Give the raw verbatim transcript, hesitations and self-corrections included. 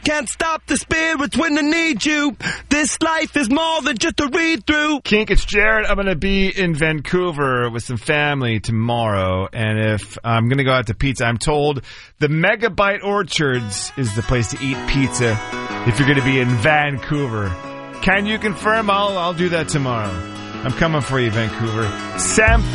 can't stop the spirits when they need you. This life is more than just a read-through. Kink, it's Jared. I'm going to be in Vancouver with some family tomorrow, and if I'm going to go out to pizza, I'm told the Megabyte Orchards is the place to eat pizza if you're going to be in Vancouver. Can you confirm? I'll, I'll do that tomorrow. I'm coming for you, Vancouver. Sam